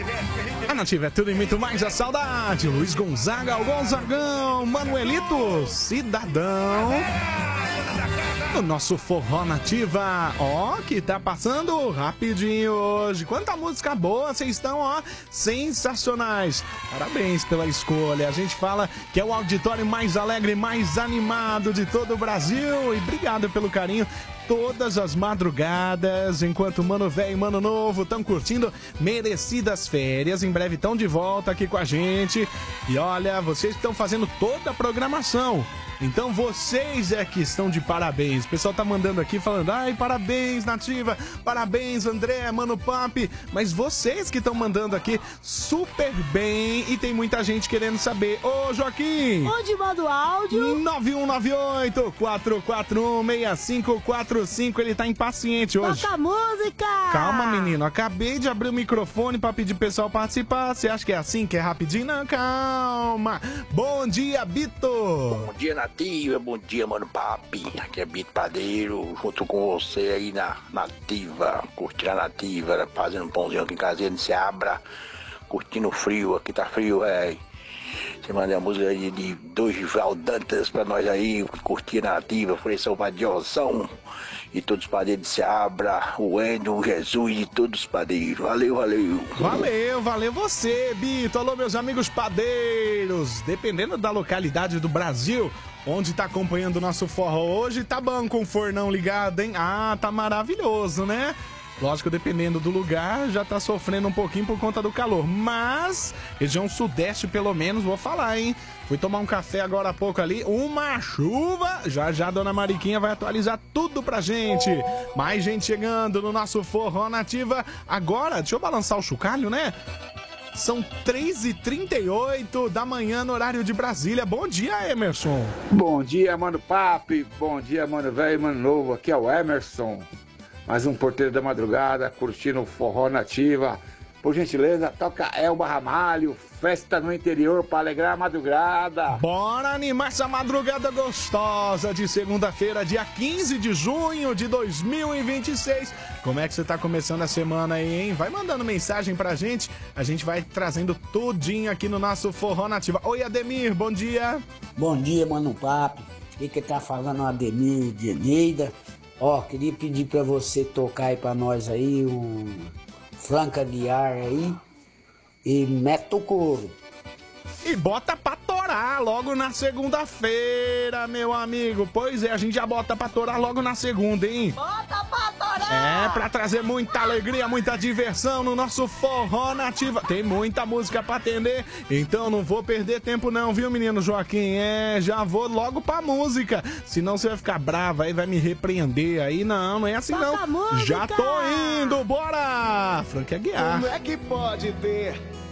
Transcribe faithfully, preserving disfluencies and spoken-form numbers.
A Nativa é tudo e muito mais a saudade. Luiz Gonzaga, o Gonzagão, Manuelito, Cidadão. O nosso Forró Nativa, ó, que tá passando rapidinho hoje. Quanta música boa, vocês estão, ó, sensacionais. Parabéns pela escolha. A gente fala que é o auditório mais alegre, mais animado de todo o Brasil. E obrigado pelo carinho. Todas as madrugadas, enquanto Mano Velho e Mano Novo estão curtindo merecidas férias. Em breve estão de volta aqui com a gente. E olha, vocês estão fazendo toda a programação. Então vocês é que estão de parabéns. O pessoal tá mandando aqui falando, ai, parabéns, Nativa, parabéns, André, Mano Papi. Mas vocês que estão mandando aqui super bem e tem muita gente querendo saber. Ô, Joaquim! Onde manda o áudio? nove um nove oito, quatro quatro um, seis cinco quatro cinco. Ele tá impaciente hoje. Toca a música! Calma, menino. Acabei de abrir o microfone pra pedir pro pessoal participar. Você acha que é assim, que é rapidinho? Não, calma. Bom dia, Bito! Bom dia, Nativa. Bom dia, Mano Papi. Aqui é Bito Padeiro, junto com você aí na Nativa, curtindo a Nativa, fazendo um pãozinho aqui em caseiro de Seabra, curtindo o frio, aqui tá frio, é. Você manda a música aí de Dorival Dantas pra nós aí, curtindo a Nativa, oferecer uma dioção e todos os padeiros de Seabra, o Endo, o Jesus e todos os padeiros. Valeu, valeu. Valeu, valeu você, Bito. Alô, meus amigos padeiros. Dependendo da localidade do Brasil, onde tá acompanhando o nosso forró hoje, tá bom com o fornão ligado, hein? Ah, tá maravilhoso, né? Lógico, dependendo do lugar, já tá sofrendo um pouquinho por conta do calor. Mas, região sudeste, pelo menos, vou falar, hein? Fui tomar um café agora há pouco ali, uma chuva. Já já a dona Mariquinha vai atualizar tudo pra gente. Mais gente chegando no nosso Forró Nativa. Agora, deixa eu balançar o chocalho, né? São três e trinta e oito da manhã no horário de Brasília. Bom dia, Emerson. Bom dia, Mano Papi. Bom dia, Mano Velho e Mano Novo. Aqui é o Emerson. Mais um porteiro da madrugada, curtindo o Forró Nativa. Por gentileza, toca Elba Ramalho, festa no interior para alegrar a madrugada. Bora animar essa madrugada gostosa de segunda-feira, dia quinze de junho de dois mil e vinte e seis. Como é que você tá começando a semana aí, hein? Vai mandando mensagem pra gente, a gente vai trazendo tudinho aqui no nosso Forró Nativa. Oi, Ademir, bom dia. Bom dia, Mano Papi. O que tá falando, Ademir de Eneida? Ó, queria pedir pra você tocar aí pra nós aí o Franca de Ar aí e meta o couro. E bota pra torar logo na segunda-feira, meu amigo. Pois é, a gente já bota pra torar logo na segunda, hein? Bota pra torar! É, pra trazer muita alegria, muita diversão no nosso Forró Nativa. Tem muita música pra atender, então não vou perder tempo não, viu, menino Joaquim? É, já vou logo pra música, senão você vai ficar brava aí, vai me repreender aí. Não, não é assim não. Já tô indo, bora! Franca Guiar. Como é que pode ter